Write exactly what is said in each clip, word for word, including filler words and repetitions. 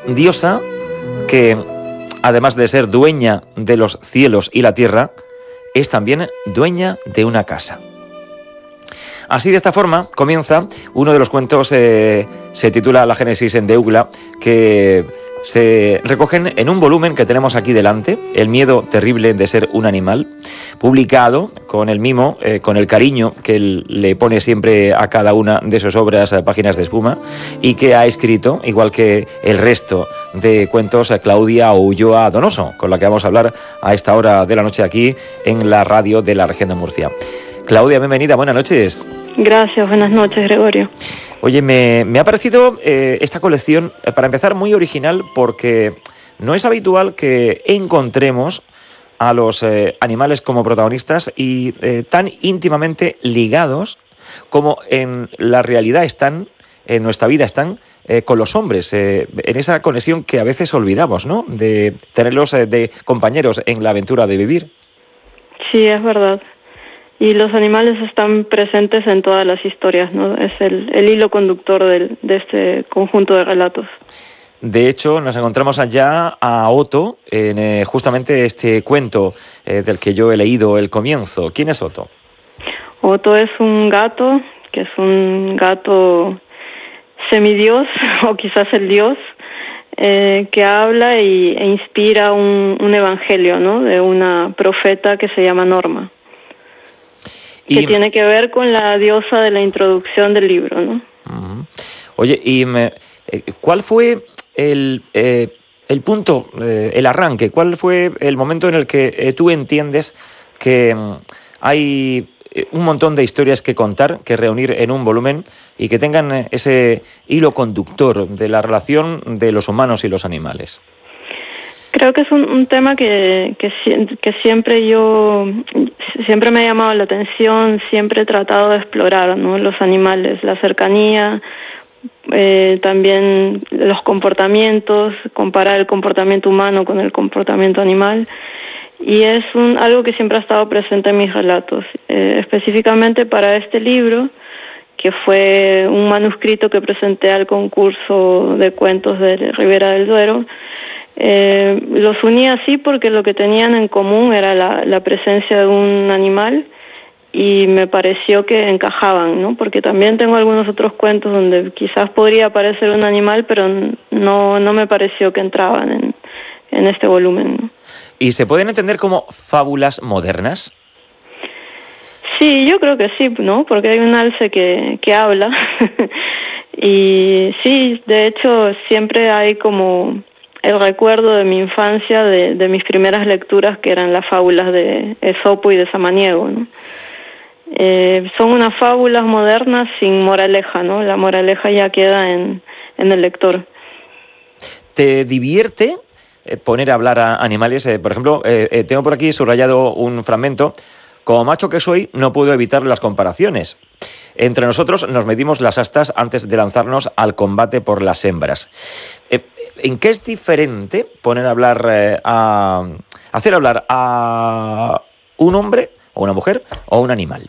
diosa que, además de ser dueña de los cielos y la tierra, es también dueña de una casa. Así, de esta forma, comienza uno de los cuentos, eh, se titula La Génesis en Deugla, que se recogen en un volumen que tenemos aquí delante, El miedo terrible de ser un animal, publicado con el mimo, eh, con el cariño que él le pone siempre a cada una de sus obras, a Páginas de Espuma, y que ha escrito, igual que el resto de cuentos, a Claudia Ulloa Donoso, con la que vamos a hablar a esta hora de la noche aquí en la radio de la región de Murcia. Claudia, bienvenida, buenas noches. Gracias, buenas noches, Gregorio. Oye, me, me ha parecido eh, esta colección, eh, para empezar, muy original, porque no es habitual que encontremos a los eh, animales como protagonistas y eh, tan íntimamente ligados como en la realidad están, en nuestra vida están, eh, con los hombres, eh, en esa conexión que a veces olvidamos, ¿no?, de tenerlos eh, de compañeros en la aventura de vivir. Sí, es verdad. Y los animales están presentes en todas las historias, ¿no? Es el, el hilo conductor del, de este conjunto de relatos. De hecho, nos encontramos allá a Otto en eh, justamente este cuento eh, del que yo he leído el comienzo. ¿Quién es Otto? Otto es un gato, que es un gato semidios, o quizás el dios, eh, que habla y, e inspira un, un evangelio, ¿no?, de una profeta que se llama Norma. Que y, tiene que ver con la diosa de la introducción del libro, ¿no? Uh-huh. Oye, y me, ¿cuál fue el, eh, el punto, eh, el arranque? ¿Cuál fue el momento en el que eh, tú entiendes que um, hay un montón de historias que contar, que reunir en un volumen y que tengan ese hilo conductor de la relación de los humanos y los animales? Creo que es un, un tema que, que, que siempre yo, siempre me ha llamado la atención, siempre he tratado de explorar, ¿no?, los animales, la cercanía, eh, también los comportamientos, comparar el comportamiento humano con el comportamiento animal, y es un, algo que siempre ha estado presente en mis relatos, eh, específicamente para este libro, que fue un manuscrito que presenté al concurso de cuentos de Ribera del Duero. Eh, los uní así porque lo que tenían en común era la, la presencia de un animal y me pareció que encajaban, ¿no? Porque también tengo algunos otros cuentos donde quizás podría aparecer un animal, pero no, no me pareció que entraban en, en este volumen, ¿no? ¿Y se pueden entender como fábulas modernas? Sí, yo creo que sí, ¿no? Porque hay un alce que, que habla y sí, de hecho siempre hay como el recuerdo de mi infancia, de, de mis primeras lecturas, que eran las fábulas de Esopo y de Samaniego, ¿no? Eh, son unas fábulas modernas sin moraleja, ¿no? La moraleja ya queda en, en el lector. ¿Te divierte eh, poner a hablar a animales? Eh, por ejemplo, eh, eh, tengo por aquí subrayado un fragmento. Como macho que soy, no puedo evitar las comparaciones. Entre nosotros nos medimos las astas antes de lanzarnos al combate por las hembras. Eh, ¿En qué es diferente poner a hablar eh, a hacer hablar a un hombre o una mujer o un animal?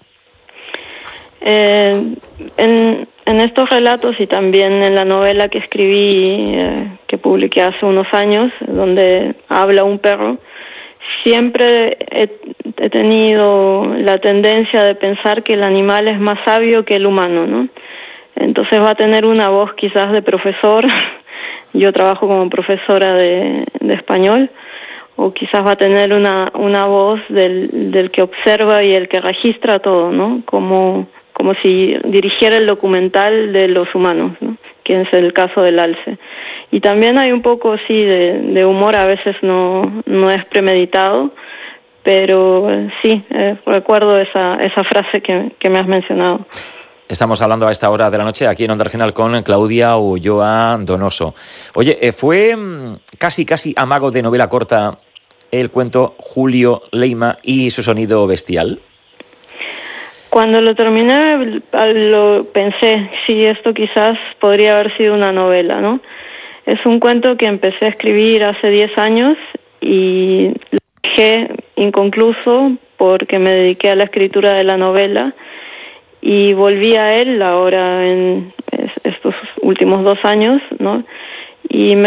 Eh, en, en estos relatos y también en la novela que escribí, eh, que publiqué hace unos años, donde habla un perro, siempre he, he tenido la tendencia de pensar que el animal es más sabio que el humano, ¿no? Entonces va a tener una voz quizás de profesor. Yo trabajo como profesora de, de español, o quizás va a tener una, una voz del, del que observa y el que registra todo, ¿no? Como, como si dirigiera el documental de los humanos, ¿no?, que es el caso del alce. Y también hay un poco, sí, de, de humor, a veces no, no es premeditado, pero sí, eh, recuerdo esa, esa frase que, que me has mencionado. Estamos hablando a esta hora de la noche aquí en Onda Regional con Claudia Ulloa Donoso. Oye, ¿fue casi casi amago de novela corta el cuento Julio Leima y su sonido bestial? Cuando lo terminé, lo pensé, sí, esto quizás podría haber sido una novela, ¿no? Es un cuento que empecé a escribir hace diez años y lo dejé inconcluso porque me dediqué a la escritura de la novela. Y volví a él ahora en estos últimos dos años, ¿no? Y me